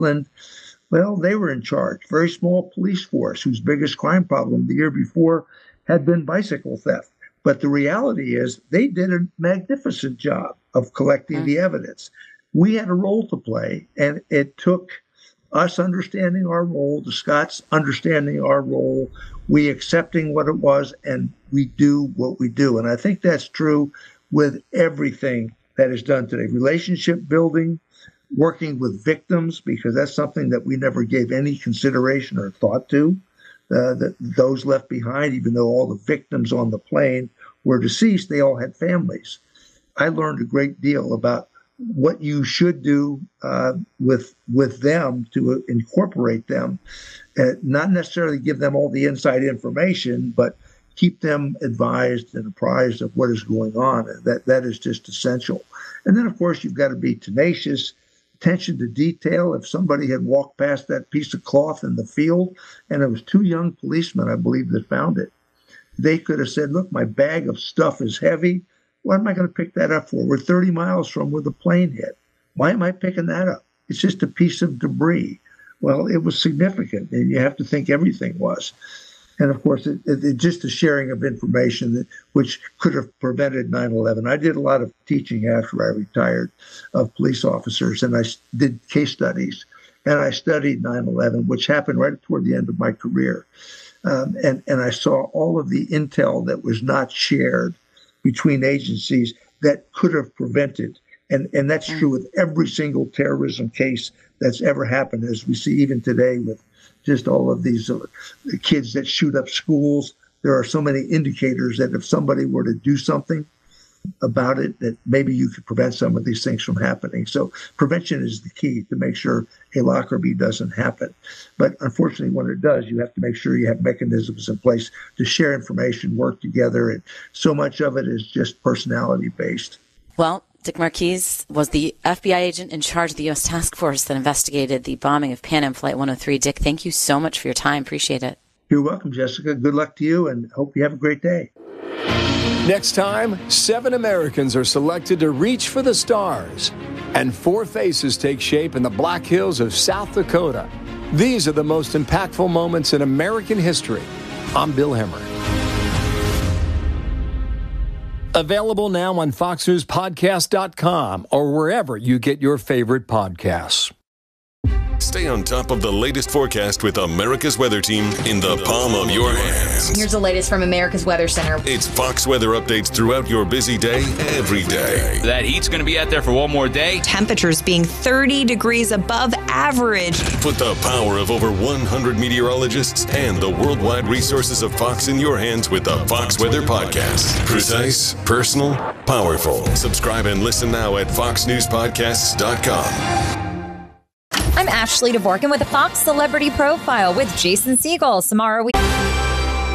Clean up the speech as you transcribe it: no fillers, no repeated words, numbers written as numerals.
Scotland. Well, they were in charge. Very small police force whose biggest crime problem the year before had been bicycle theft. But the reality is they did a magnificent job of collecting the evidence. We had a role to play, and it took us understanding our role, the Scots understanding our role, we accepting what it was, and we do what we do. And I think that's true with everything that is done today. Relationship building, working with victims, because that's something that we never gave any consideration or thought to. Those left behind, even though all the victims on the plane were deceased, they all had families. I learned a great deal about what you should do with them to incorporate them, not necessarily give them all the inside information, but keep them advised and apprised of what is going on. That is just essential. And then, of course, you've got to be tenacious, attention to detail. If somebody had walked past that piece of cloth in the field, and it was 2 young policemen, I believe, that found it, they could have said, look, my bag of stuff is heavy. What am I going to pick that up for? We're 30 miles from where the plane hit. Why am I picking that up? It's just a piece of debris. Well, it was significant, and you have to think everything was. And, of course, it just a sharing of information which could have prevented 9/11. I did a lot of teaching after I retired of police officers, and I did case studies. And I studied 9/11, which happened right toward the end of my career. And I saw all of the intel that was not shared between agencies that could have prevented. And that's true with every single terrorism case that's ever happened, as we see even today with just all of these kids that shoot up schools. There are so many indicators that if somebody were to do something about it, that maybe you could prevent some of these things from happening. So prevention is the key to make sure a Lockerbie doesn't happen. But unfortunately, when it does, you have to make sure you have mechanisms in place to share information, work together. And so much of it is just personality based. Well, Dick Marquis was the FBI agent in charge of the U.S. task force that investigated the bombing of Pan Am Flight 103. Dick, thank you so much for your time. Appreciate it. You're welcome, Jessica. Good luck to you, and hope you have a great day. Next time, 7 Americans are selected to reach for the stars, and 4 faces take shape in the Black Hills of South Dakota. These are the most impactful moments in American history. I'm Bill Hemmer. Available now on FoxNewsPodcast.com or wherever you get your favorite podcasts. Stay on top of the latest forecast with America's Weather Team in the palm of your hands. Here's the latest from America's Weather Center. It's Fox weather updates throughout your busy day, every day. That heat's going to be out there for one more day. Temperatures being 30 degrees above average. Put the power of over 100 meteorologists and the worldwide resources of Fox in your hands with the Fox Weather Podcast. Precise, personal, powerful. Subscribe and listen now at FoxNewsPodcasts.com. I'm Ashley Dvorkin with a Fox Celebrity Profile with Jason Segel. Samara,